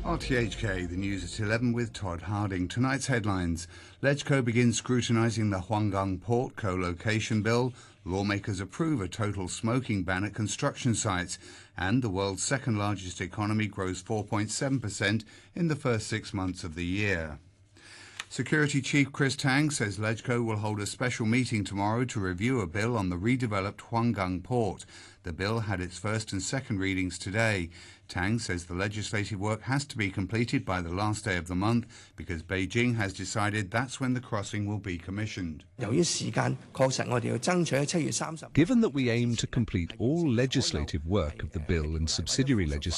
RTHK, the news at 11 with Todd Harding. Tonight's headlines. LegCo begins scrutinising the Huanggang Port co-location bill. Lawmakers approve a total smoking ban at construction sites. And the world's second largest economy grows 4.7% in the first 6 months of the year. Security Chief Chris Tang says LegCo will hold a special meeting tomorrow to review a bill on the redeveloped Huanggang Port. The bill had its first and second readings today. Tang says the legislative work has to be completed by the last day of the month because Beijing has decided that's when the crossing will be commissioned. Given that we aim to complete all legislative work of the bill and subsidiary legislation